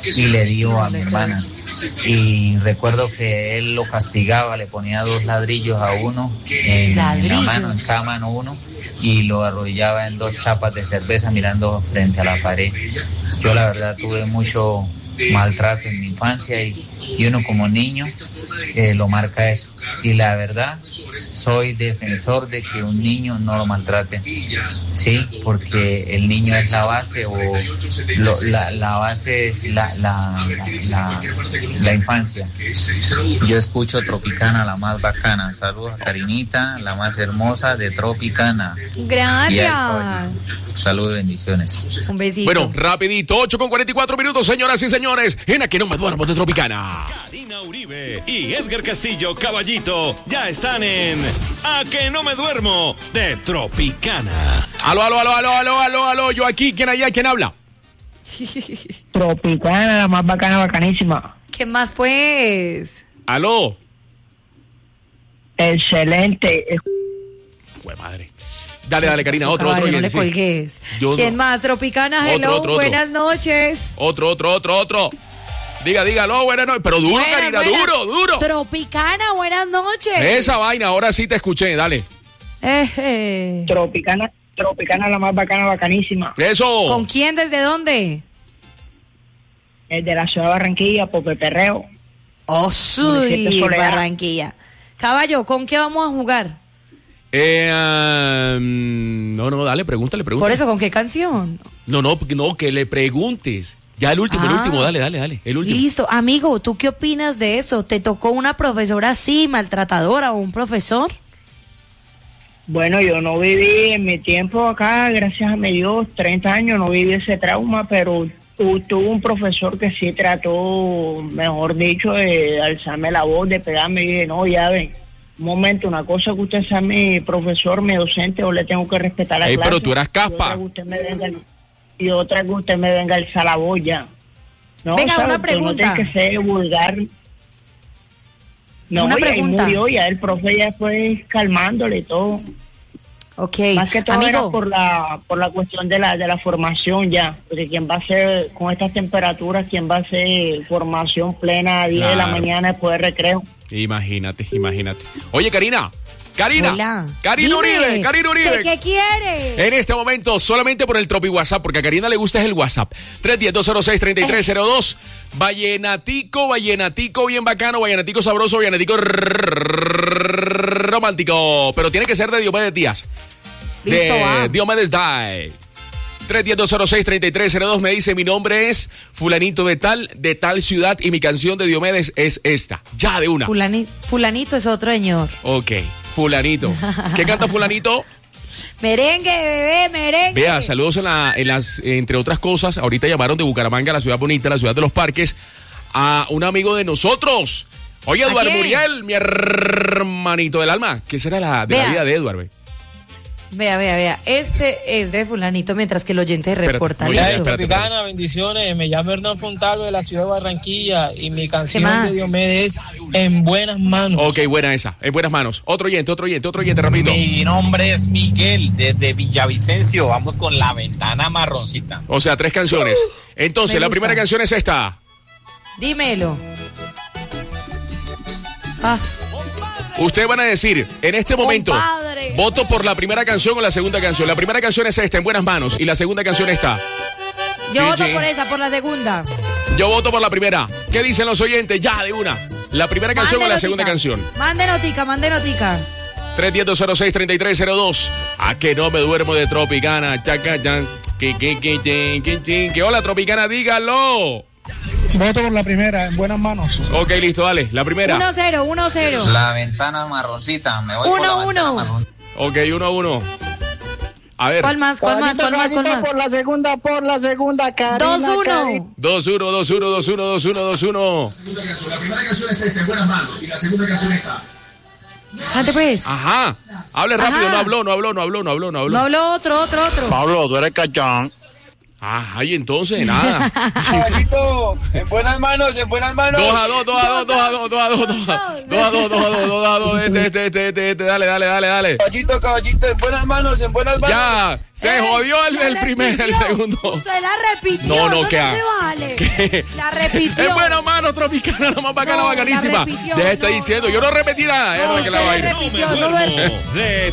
y le dio a mi hermana. Y recuerdo que él lo castigaba, le ponía 2 ladrillos a uno en la mano, en cada mano uno, y lo arrodillaba en 2 chapas de cerveza mirando frente a la pared. Yo la verdad tuve mucho maltrato en mi infancia y uno como niño lo marca eso. Y la verdad, soy defensor de que un niño no lo maltrate, sí, porque el niño es la base, o la base es la infancia. Yo escucho Tropicana, la más bacana. Saludos a Karinita, la más hermosa de Tropicana. Gracias. Saludos y bendiciones. Un besito. Bueno, rapidito, 8:44, señoras y señores, en A Que No Me Duermo de Tropicana. Karina Uribe y Edgar Castillo Caballito ya están en A Que No Me Duermo de Tropicana. Aló, yo aquí, ¿quién allá? ¿Quién habla? Tropicana, la más bacana, bacanísima. ¿Qué más, pues? Aló. Excelente. Jue madre. Dale, Karina, otro. No le colgues. ¿Quién más? Tropicana, hello, otro. buenas noches. Otro. Dígalo, buenas noches. Pero duro, Karina, duro. Tropicana, buenas noches. Esa vaina, ahora sí te escuché, dale. Tropicana, la más bacana, bacanísima. Eso. ¿Con quién? ¿Desde dónde? El de la ciudad de Barranquilla, Pope Perreo. Oh, sí, Barranquilla. Caballo, ¿con qué vamos a jugar? No, dale, pregúntale. Por eso, ¿con qué canción? No, que le preguntes. Ya el último, dale, el último. Listo, amigo, ¿tú qué opinas de eso? ¿Te tocó una profesora así, maltratadora, o un profesor? Bueno, yo no viví en mi tiempo acá, gracias a mi Dios, 30 años, no viví ese trauma, pero tuve un profesor que sí trató, mejor dicho, de alzarme la voz, de pegarme, y dije, no, ya ven. Un momento, una cosa que usted sea mi profesor, mi docente, o le tengo que respetar la clase. Pero tú eras caspa. Y otra que usted me venga a alzar la voz ya. No, venga, ¿sabes? una pregunta. No tiene que ser vulgar. No, una pregunta. Ahí murió, ya el profe ya fue calmándole y todo. Ok, más que todo amigo, era por la cuestión de la formación ya, porque quien va a hacer con estas temperaturas, quien va a hacer formación plena a 10 de la mañana después de recreo. Imagínate. Oye, Karina. Hola. Karina Uribe. ¿Qué quiere? En este momento, solamente por el Tropi WhatsApp, porque a Karina le gusta es el WhatsApp. 310-206-3302. Vallenatico bien bacano, vallenatico sabroso, vallenatico romántico. Pero tiene que ser de Diomedes Díaz. Listo, de Diomedes Die. 310-206-3302. Me dice, mi nombre es fulanito de tal ciudad, y mi canción de Diomedes es esta. Ya, de una. Fulanito es otro señor. Ok, fulanito. ¿Qué canta fulanito? Merengue, bebé, merengue. Vea, saludos en las, entre otras cosas, ahorita llamaron de Bucaramanga, la ciudad bonita, la ciudad de los parques, a un amigo de nosotros. Oye, Eduardo Muriel, mi hermanito del alma. ¿Qué será la vida de Eduardo? Vea. Este es de fulanito, mientras que el oyente reporta. Tropicana, bendiciones. Me llamo Hernán Fontalvo de la ciudad de Barranquilla y mi canción de Diomedes es En Buenas Manos. Ok, buena esa, En Buenas Manos. Otro oyente, rapidito. Mi nombre es Miguel, desde Villavicencio. Vamos con La Ventana Marroncita. O sea, 3 canciones. Entonces, la primera canción es esta. Dímelo. Ustedes van a decir, en este momento, voto por la primera canción o la segunda canción. La primera canción es esta, En Buenas Manos, y la segunda canción está. Yo voto por esa, por la segunda. Yo voto por la primera. ¿Qué dicen los oyentes? Ya, de una. ¿La primera canción o la segunda canción? Mande notica. 310-206-3302. A que no me duermo de Tropicana. Chacayán. Que hola, Tropicana, dígalo. Voto por la primera, En Buenas Manos. Ok, listo, dale. La primera. 1-0. La Ventana Marroncita. Me voy por la Ventana Marroncita. Ok, 1-1. A ver. ¿Cuál más? Por la segunda, Karina. 2-1. 2-1. La primera canción es esta, En Buenas Manos, y la segunda canción está. Cante pues. Ajá. Hable rápido, no habló. No habló otro. Pablo, tú eres cachán. Ay, entonces, nada. Caballito, en buenas manos, en buenas manos. 2-2. Dale. Caballito, en buenas manos, en buenas manos. Ya, se jodió el primero, el segundo. Usted la repitió. No, ¿qué? Se vale. ¿Qué? La repitió. En buenas manos, Tropicana, la más bacana, bacanísima. Deja de estar diciendo, yo no repetí nada. No, que la vaina. repitió, No me duermo de